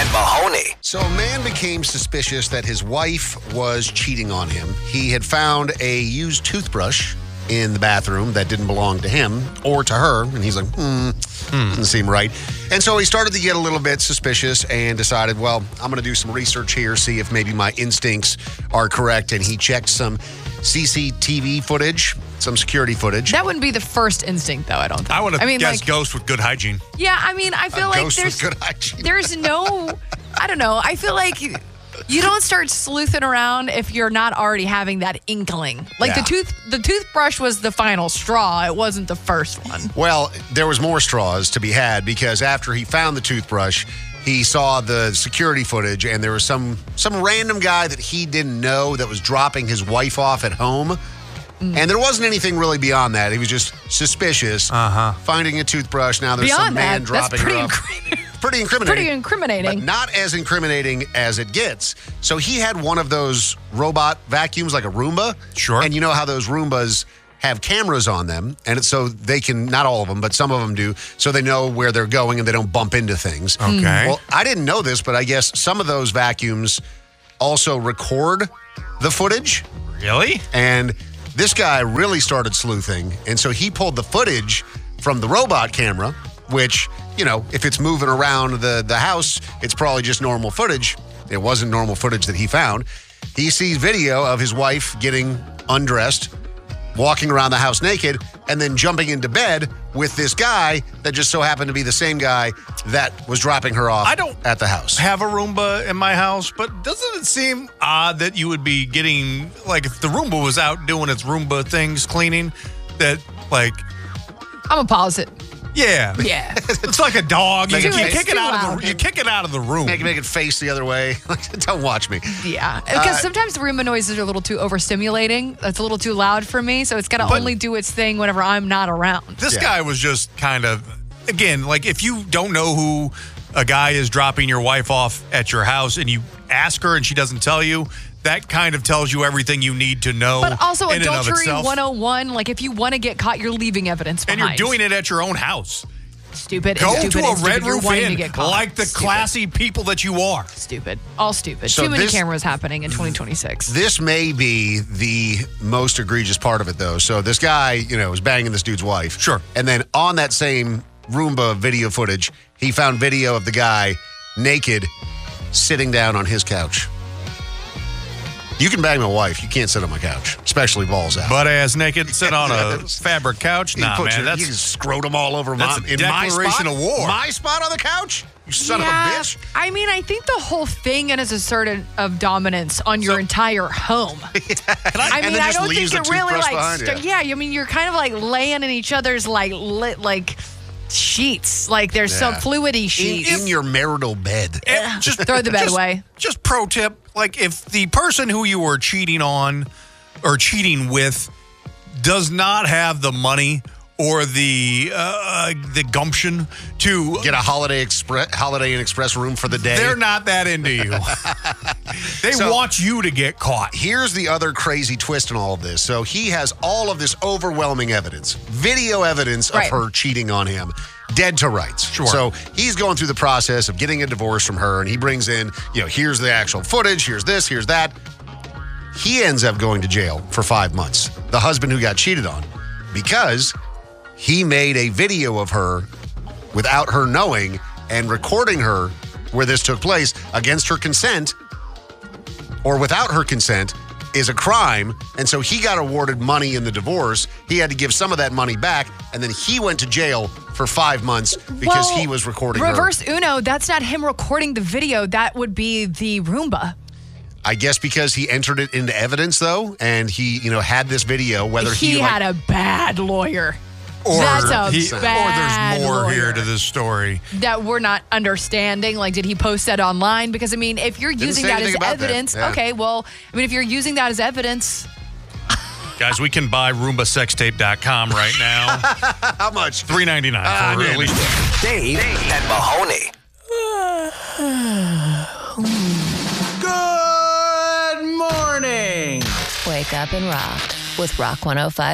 and Mahoney. So a man became suspicious that his wife was cheating on him. He had found a used toothbrush in the bathroom that didn't belong to him or to her. And he's like, doesn't seem right. And so he started to get a little bit suspicious and decided, well, I'm going to do some research here, see if maybe my instincts are correct. And he checked some CCTV footage, some security footage. That wouldn't be the first instinct, though, I don't think. I would have guessed ghost with good hygiene. Yeah, I mean, I feel like Ghost with good hygiene. there's no, I don't know. I feel like you don't start sleuthing around if you're not already having that inkling. Like Yeah. the toothbrush was the final straw. It wasn't the first one. Well, there was more straws to be had because after he found the toothbrush, he saw the security footage and there was some random guy that he didn't know that was dropping his wife off at home. And there wasn't anything really beyond that. He was just suspicious. Finding a toothbrush. Now there's Beyond some man that, dropping that's pretty her off. Pretty incriminating. Pretty incriminating. But not as incriminating as it gets. So he had one of those robot vacuums like a Roomba. Sure. And you know how those Roombas have cameras on them. And so they can, not all of them, but some of them do. So they know where they're going and they don't bump into things. Okay. Well, I didn't know this, but I guess some of those vacuums also record the footage. Really? And this guy really started sleuthing. And so he pulled the footage from the robot camera, which, you know, if it's moving around the house, it's probably just normal footage. It wasn't normal footage that he found. He sees video of his wife getting undressed, walking around the house naked, and then jumping into bed with this guy that just so happened to be the same guy that was dropping her off at the house. Have a Roomba in my house, but doesn't it seem odd that you would be getting, like, if the Roomba was out doing its Roomba things, cleaning, that, like... I'm going to pause it. Yeah. Yeah. It's like a dog. You Make it kick it out loud. of you kick it out of the room. Make it face the other way. Don't watch me. Yeah. Because sometimes the Roomba noises are a little too overstimulating. It's a little too loud for me. So it's got to only do its thing whenever I'm not around. This guy was just kind of, again, like if you don't know who a guy is dropping your wife off at your house and you ask her and she doesn't tell you, that kind of tells you everything you need to know. But also in and of adultery itself. 101, like if you want to get caught, you're leaving evidence And behind. you're doing it at your own house. Stupid. Go stupid, to a stupid. Red You're Roof wanting to Inn get caught. like the Stupid. classy people that you are. Stupid. All stupid. So Too many this- cameras happening in 2026. This may be the most egregious part of it, though. So this guy, you know, was banging this dude's wife. Sure. And then on that same Roomba video footage, he found video of the guy naked sitting down on his couch. You can bang my wife. You can't sit on my couch, especially balls out. Butt ass naked, sit on a fabric couch. You Nah, put man, you that's can scrotum all over that's my, a in my declaration spot, of war. My spot on the couch? You son of a Yeah, bitch. I mean, I think the whole thing is assertive of dominance on your entire home. I And mean, then I just don't leaves think the you're really toothbrush like, behind, yeah, I mean, you're kind of like laying in each other's like sheets, like there's some fluidy sheets. In your marital bed. just Throw the bed away. Just pro tip, like if the person who you were cheating on or cheating with does not have the money or the gumption to Get a Holiday Inn Express room for the day. they're not that into you. They So- want you to get caught. Here's the other crazy twist in all of this. So he has all of this overwhelming evidence, video evidence of Right. her cheating on him, dead to rights. Sure. So he's going through the process of getting a divorce from her, and he brings in, you know, here's the actual footage, here's this, here's that. He ends up going to jail for 5 months, the husband who got cheated on, because he made a video of her without her knowing and recording her where this took place against her consent or without her consent is a crime. And so he got awarded money in the divorce. He had to give some of that money back. And then he went to jail for 5 months because Well, he was recording her. Reverse Uno, that's not him recording the video. That would be the Roomba. I guess because he entered it into evidence, though, and he, you know, had this video, whether He had a bad lawyer. Or, That's a or bad there's more lawyer. here to this story. That we're not understanding. Like, did he post that online? Because, I mean, if you're using say that as anything about that. evidence, Yeah. okay, well, I mean, if you're using that as evidence, Guys, we can buy RoombaSexTape.com right now. How much? $3.99 for at least. Dave and Mahoney. Good morning. Wake up and rock with Rock 105.